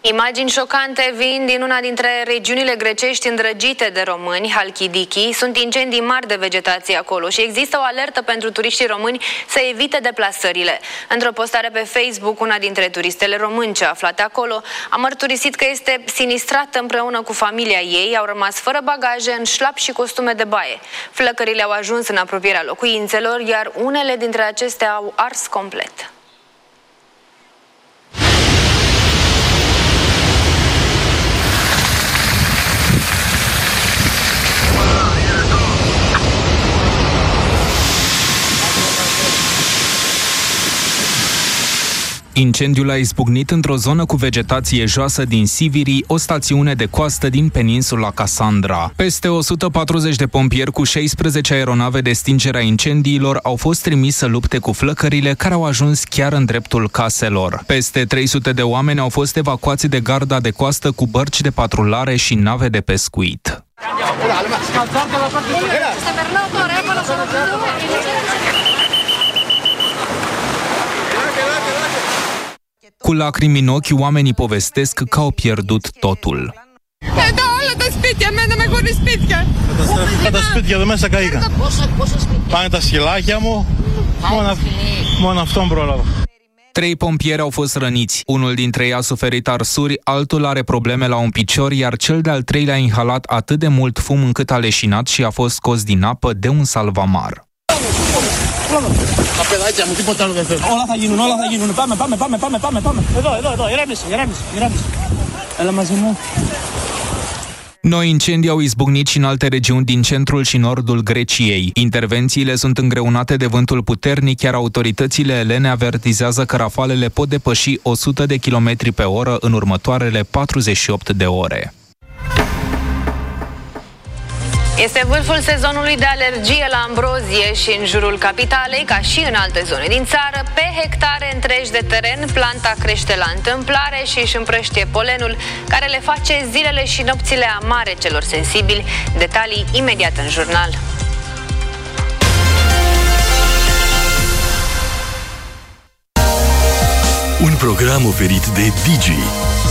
Imagini șocante vin din una dintre regiunile grecești îndrăgite de români, Halkidiki. Sunt incendii mari de vegetație acolo și există o alertă pentru turiștii români să evite deplasările. Într-o postare pe Facebook, una dintre turistele românce aflate acolo a mărturisit că este sinistrată împreună cu familia ei, au rămas fără bagaje, în șlap și costume de baie. Flăcările au ajuns în apropierea locuințelor, iar unele dintre acestea au ars complet. Incendiul a izbucnit într-o zonă cu vegetație joasă din Siviri, o stațiune de coastă din peninsula Cassandra. Peste 140 de pompieri cu 16 aeronave de stingere a incendiilor au fost trimiși să lupte cu flăcările care au ajuns chiar în dreptul caselor. Peste 300 de oameni au fost evacuați de garda de coastă cu bărci de patrulare și nave de pescuit. Cu lacrimi în ochi, oamenii povestesc că au pierdut totul. Τα σπίτια εδώ μέσα καήκαν. Πάνε τα σκυλάκια μου, μόνο αυτόν πρόλαβα. 3 pompieri au fost răniți. Unul dintre ei a suferit arsuri, altul are probleme la un picior, iar cel de-al treilea a inhalat atât de mult fum încât a leșinat și a fost scos din apă de un salvamar. Τα παιδάκια μου, τίποτα άλλο δεν θέλω. Όλα θα γίνουν. Πάμε. Εδώ, ηρέμησε. Έλα μαζί μου. Noi incendii au izbucnit și în alte regiuni din centrul și nordul Greciei. Intervențiile sunt îngreunate de vântul puternic, iar autoritățile elene avertizează că rafalele pot depăși 100 de km pe oră în următoarele 48 de ore. Este vârful sezonului de alergie la ambrozie și în jurul capitalei, ca și în alte zone din țară, pe hectare întregi de teren, planta crește la întâmplare și își împrăștie polenul, care le face zilele și nopțile amare celor sensibili. Detalii imediat în jurnal. Un program oferit de Digi,